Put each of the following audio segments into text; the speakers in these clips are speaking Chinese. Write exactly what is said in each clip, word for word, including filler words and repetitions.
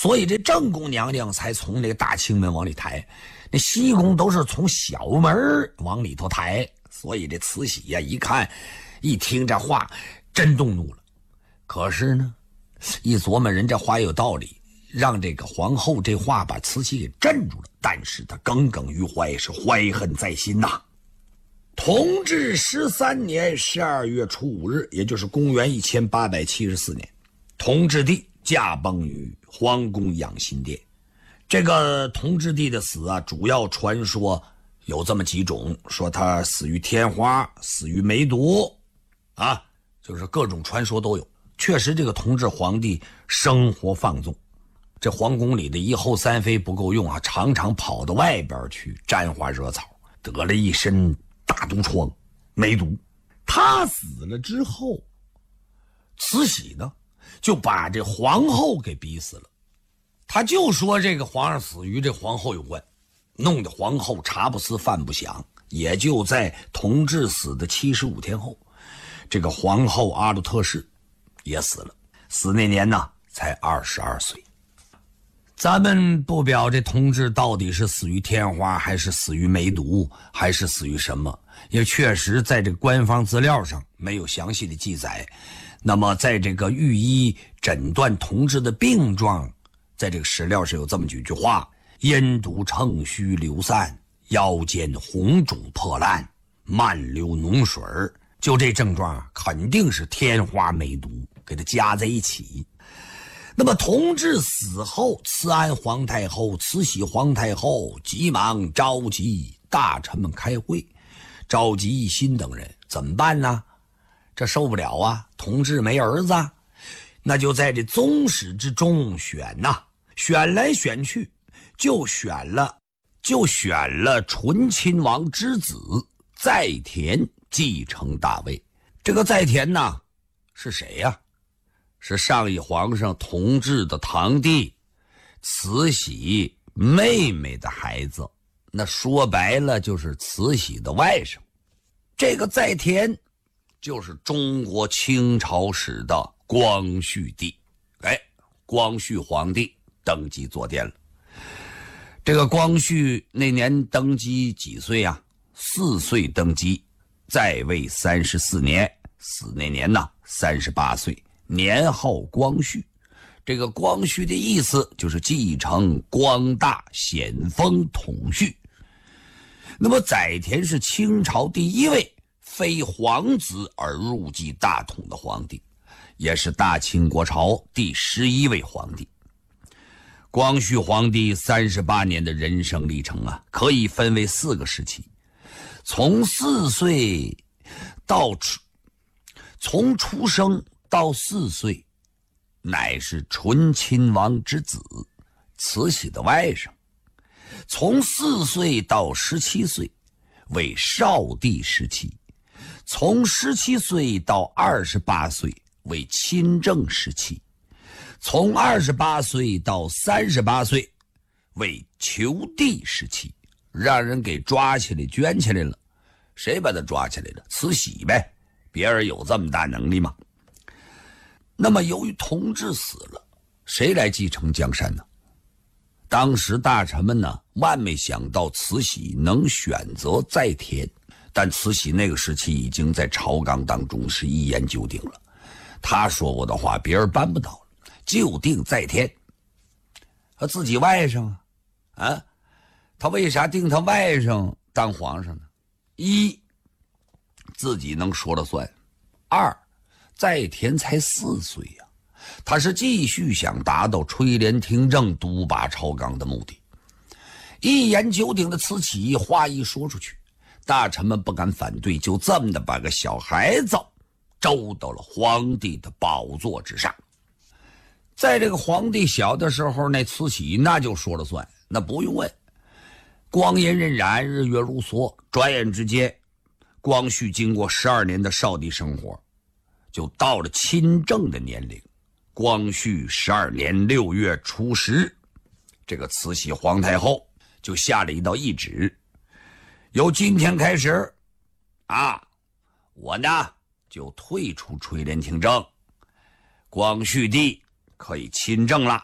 所以这正宫娘娘才从那个大清门往里抬，那西宫都是从小门往里头抬。所以这慈禧呀、啊，一看一听这话真动怒了。可是呢，一琢磨人这话有道理，让这个皇后这话把慈禧给镇住了。但是她耿耿于怀，是怀恨在心呐。同治十三年十二月初五日，也就是公元一千八百七十四年，同治帝驾崩于皇宫养心殿。这个同治帝的死啊，主要传说有这么几种，说他死于天花，死于梅毒啊，就是各种传说都有。确实这个同治皇帝生活放纵，这皇宫里的一后三妃不够用啊，常常跑到外边去沾花惹草，得了一身大毒疮梅毒。他死了之后，慈禧呢就把这皇后给逼死了。他就说这个皇上死于这皇后有关，弄得皇后茶不思饭不想。也就在同治死的七十五天后，这个皇后阿鲁特氏也死了，死那年呢才二十二岁。咱们不表这同治到底是死于天花，还是死于梅毒，还是死于什么，也确实在这个官方资料上没有详细的记载。那么在这个御医诊断同治的病状，在这个史料上有这么几句话：阴毒乘虚流散，腰间红肿破烂，漫流脓水。就这症状啊，肯定是天花梅毒给它加在一起。那么同治死后，慈安皇太后、慈禧皇太后急忙召集大臣们开会，召集奕欣等人，怎么办呢？这受不了啊，同治没儿子，那就在这宗室之中选呐、啊，选来选去，就选了，就选了醇亲王之子在田继承大位。这个在田呢，是谁呀、啊？是上一皇上同治的堂弟，慈禧妹妹的孩子，那说白了就是慈禧的外甥。这个在田就是中国清朝时的光绪帝。哎，光绪皇帝登基坐殿了。这个光绪那年登基几岁啊？四岁登基，在位三十四年，死那年呢三十八岁，年号光绪。这个光绪的意思就是继承光大显丰统绪。那么载湉是清朝第一位非皇子而入继大统的皇帝，也是大清国朝第十一位皇帝。光绪皇帝三十八年的人生历程啊，可以分为四个时期。从四岁到出从出生到四岁，乃是醇亲王之子，慈禧的外甥。从四岁到十七岁为少帝时期，从十七岁到二十八岁为亲政时期，从二十八岁到三十八岁为求帝时期。让人给抓起来圈起来了，谁把他抓起来了？慈禧呗，别人有这么大能力吗？那么由于同治死了，谁来继承江山呢？当时大臣们呢，万没想到慈禧能选择在田，但慈禧那个时期已经在朝纲当中是一言九鼎了。他说过的话别人办不到了，就定在田。他自己外甥啊，啊，他为啥定他外甥当皇上呢？一，自己能说了算；二，在田才四岁呀、啊，他是继续想达到垂帘听政、独霸朝纲的目的。一言九鼎的慈禧话一说出去，大臣们不敢反对，就这么的把个小孩子周到了皇帝的宝座之上。在这个皇帝小的时候，那慈禧那就说了算，那不用问。光阴荏苒，日月如梭，转眼之间，光绪经过十二年的少帝生活，就到了亲政的年龄。光绪十二年六月初十，这个慈禧皇太后就下了一道懿旨，由今天开始，啊，我呢就退出垂帘听政，光绪帝可以亲政了，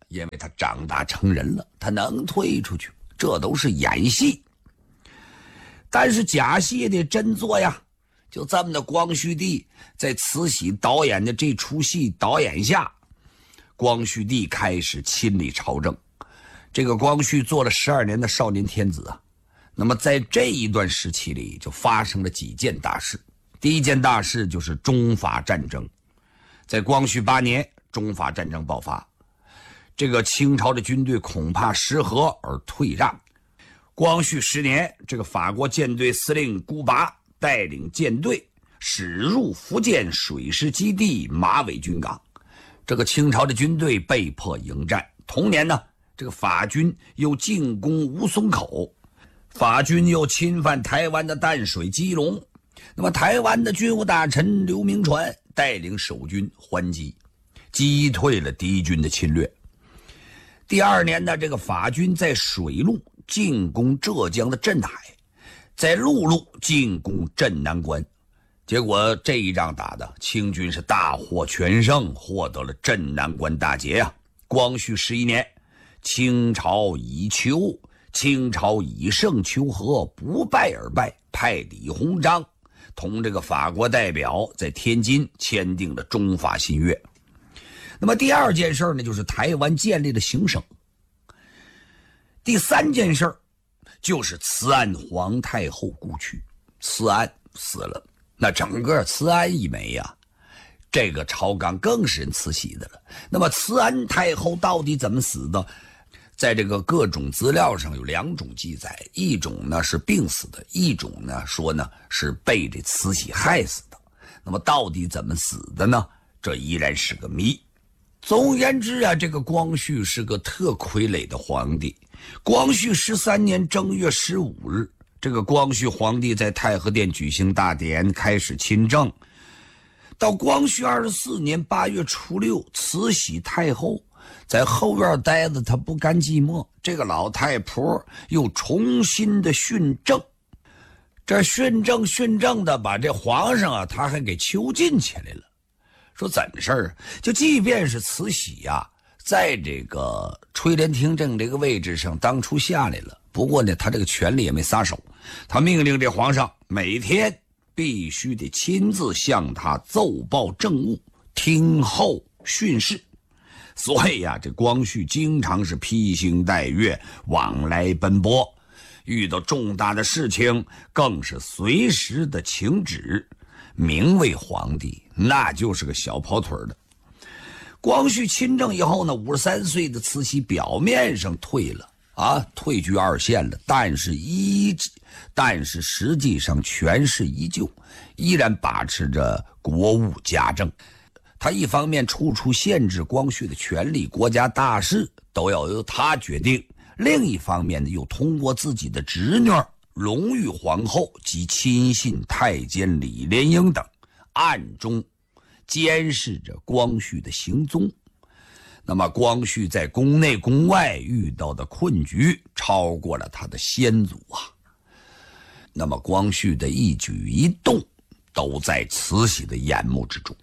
因为他长大成人了，他能退出去，这都是演戏。但是假戏也得真做呀。就这么的，光绪帝在慈禧导演的这出戏导演下，光绪帝开始亲理朝政。这个光绪做了十二年的少年天子啊，那么在这一段时期里，就发生了几件大事。第一件大事就是中法战争。在光绪八年，中法战争爆发，这个清朝的军队恐怕失和而退让。光绪十年，这个法国舰队司令孤拔带领舰队驶入福建水师基地马尾军港，这个清朝的军队被迫迎战。同年呢，这个法军又进攻吴淞口，法军又侵犯台湾的淡水、基隆。那么台湾的军务大臣刘铭传带领守军还击，击退了敌军的侵略。第二年呢，这个法军在水路进攻浙江的镇海，在陆路进攻镇南关。结果这一仗打的清军是大获全胜，获得了镇南关大捷啊。光绪十一年，清朝以求清朝以胜求和，不败而败，派李鸿章同这个法国代表在天津签订了中法新约。那么第二件事呢，就是台湾建立了行省。第三件事就是慈安皇太后故去，慈安死了，那整个慈安一枚呀、啊，这个朝纲更是人慈禧的了。那么慈安太后到底怎么死的？在这个各种资料上有两种记载，一种呢是病死的，一种呢说呢是被这慈禧害死的。那么到底怎么死的呢？这依然是个谜。总而言之啊，这个光绪是个特傀儡的皇帝。光绪十三年正月十五日，这个光绪皇帝在太和殿举行大典，开始亲政。到光绪二十四年八月初六，慈禧太后在后院待着，她不甘寂寞，这个老太婆又重新的训政。这训政训政的，把这皇上啊，他还给囚禁起来了。说怎么事儿？就即便是慈禧呀、啊，在这个垂帘听政这个位置上当初下来了，不过呢，他这个权力也没撒手，他命令这皇上每天必须得亲自向他奏报政务，听候训示。所以呀、啊，这光绪经常是披星戴月，往来奔波，遇到重大的事情更是随时的请旨。名为皇帝，那就是个小跑腿的。光绪亲政以后呢，五十三岁的慈禧表面上退了啊，退居二线了，但是依但是实际上权势依旧，依然把持着国务家政。他一方面处处限制光绪的权力，国家大事都要由他决定；另一方面呢，又通过自己的侄女隆裕皇后及亲信太监李莲英等，暗中监视着光绪的行踪。那么光绪在宫内宫外遇到的困局，超过了他的先祖啊。那么光绪的一举一动，都在慈禧的眼目之中。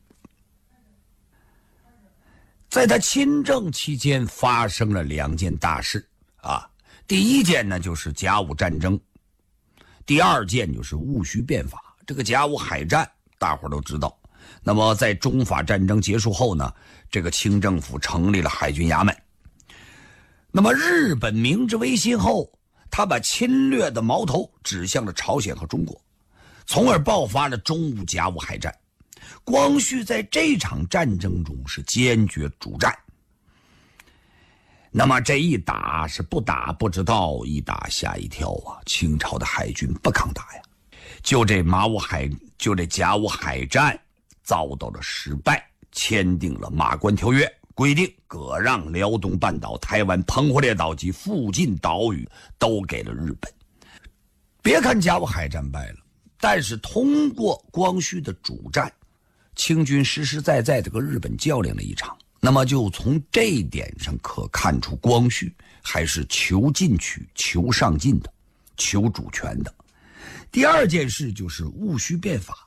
在他亲政期间，发生了两件大事啊。第一件呢，就是甲午战争。第二件就是戊戌变法。这个甲午海战大伙都知道。那么在中法战争结束后呢，这个清政府成立了海军衙门。那么日本明治维新后，他把侵略的矛头指向了朝鲜和中国，从而爆发了中戊甲午海战。光绪在这场战争中是坚决主战。那么这一打是不打不知道，一打吓一跳啊！清朝的海军不抗打呀，就这马武海，就这甲午海战遭到了失败，签订了马关条约，规定割让辽东半岛、台湾、澎湖列岛及附近岛屿都给了日本。别看甲午海战败了，但是通过光绪的主战，清军实实在在的跟日本较量了一场。那么就从这一点上可看出，光绪还是求进取、求上进的，求主权的。第二件事就是戊戌变法。